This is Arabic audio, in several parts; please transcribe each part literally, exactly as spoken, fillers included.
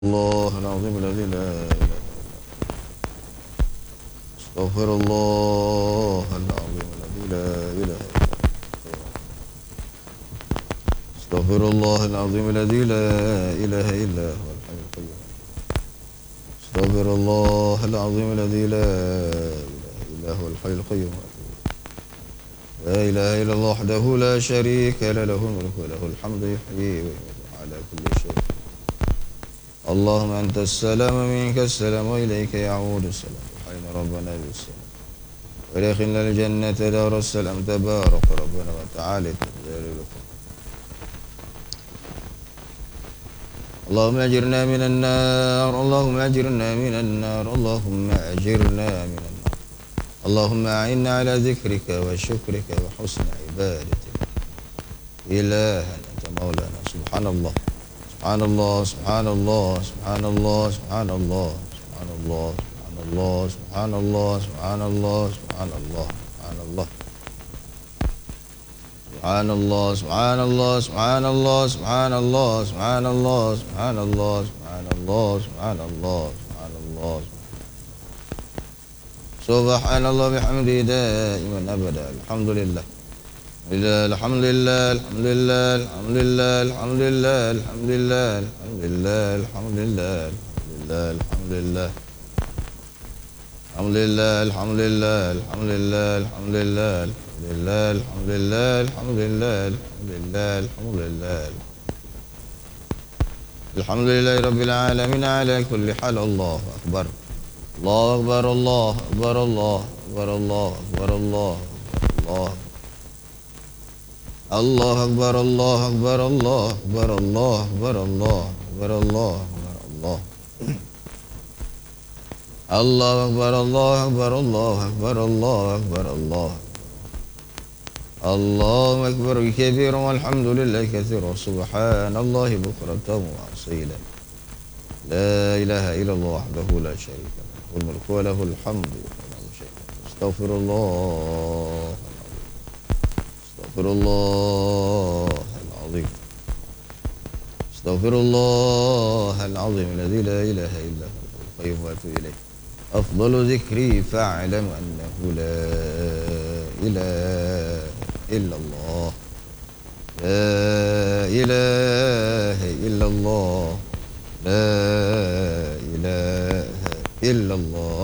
الله العظيم الذي لا إله استغفر الله العظيم الذي لا إله استغفر الله العظيم الذي لا إله إلا هو الحي القيوم استغفر الله العظيم الذي لا إله إلا هو الحي القيوم لا إله إلا الله وحده لا شريك له له الملك وله الحمد يحيي ويميت على كل شيء اللهم أنت السلام ومنك السلام وإليك يعود السلام حين ربنا بالسلام ودخلنا الجنة دار السلام تبارك ربنا وتعالى تجلالك اللهم أجرنا من النار اللهم أجرنا من النار اللهم أجرنا من النار اللهم أعنا على ذكرك وشكرك وحسن عبادتك إلها أنت مولانا سبحان الله سبحان الله سبحان الله سبحان الله سبحان الله سبحان الله سبحان الله سبحان الله سبحان الله سبحان الله سبحان الله سبحان الله سبحان الله سبحان الله سبحان الله سبحان الله سبحان الله سبحان الله سبحان الله بحمده دائما أبدا الحمد لله الحمد لله الحمد لله الحمد لله الحمد لله الحمد لله الحمد لله الحمد لله الحمد لله الحمد لله الحمد لله الحمد لله الحمد لله الحمد لله الحمد لله الحمد لله الحمد لله الحمد لله رب العالمين على كل حال الله أكبر الله أكبر الله أكبر الله أكبر الله أكبر الله الله الله أكبر الله أكبر الله أكبر الله أكبر الله أكبر الله الله الله أكبر الله أكبر الله أكبر الله أكبر الله الله أكبر كبيرا والحمد لله كثيرا سبحان الله بكرة وأصيلا لا إله إلا الله وحده لا شريك له له الملك وله الحمد استغفر الله استغفر الله العظيم استغفر الله العظيم الذي لا إله إلا هو القيوم وأتوب إليه أفضل ذكري فاعلم أنه لا إله إلا الله لا إله إلا الله لا إله إلا الله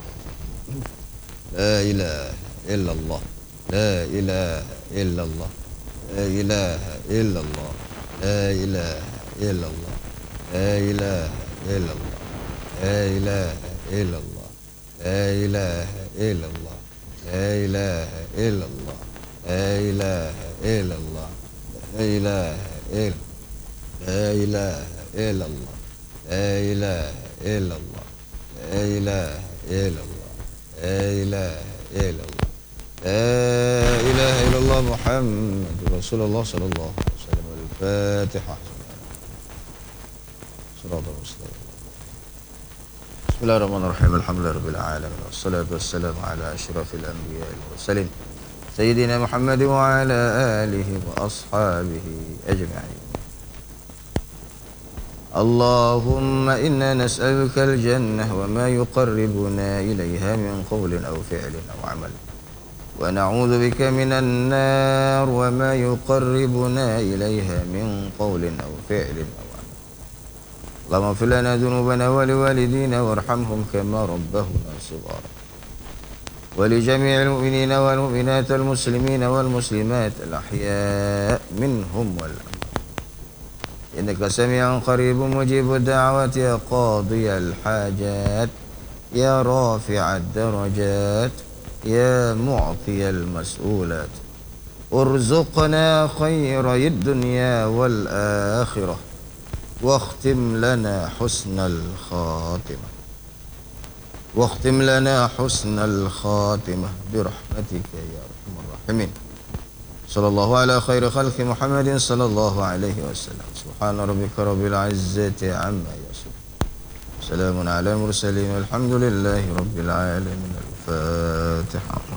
لا إله إلا الله لا إله إلا الله لا إله إلا الله لا إله إلا الله لا إله إلا الله لا إله إلا الله لا إله إلا الله لا إله إلا الله لا إله إلا الله لا إله إلا لا إله إلا الله لا إله إلا الله لا إله إلا الله لا إله إلا الله لا إله إلا الله محمد رسول الله صلى الله عليه وسلم الفاتحة صراط المستقيم بسم الله الرحمن الرحيم الحمد لله رب العالمين والصلاة والسلام على أشرف الأنبياء والمرسلين سيدنا محمد وعلى آله وأصحابه أجمعين اللهم إنا نسألك الجنة وما يقربنا إليها من قول أو فعل أو عمل ونعوذ بك من النار وما يقربنا إليها من قول أو فعل أو عمل اللهم اغفر لنا ذنوبنا ولوالدينا وارحمهم كما ربونا صغارا ولجميع المؤمنين والمؤمنات المسلمين والمسلمات الأحياء منهم والأموات إنك سميع قريب مجيب الدعوات يا قاضي الحاجات يا رافع الدرجات يا معطي المسؤولات ارزقنا خير الدنيا والآخرة واختم لنا حسن الخاتمة واختم لنا حسن الخاتمة برحمتك يا أرحم الراحمين صلى الله على خير خلق محمد صلى الله عليه وسلم سبحان ربك رب العزة عما يصفون سلام على المرسلين والحمد لله رب العالمين الفاتحة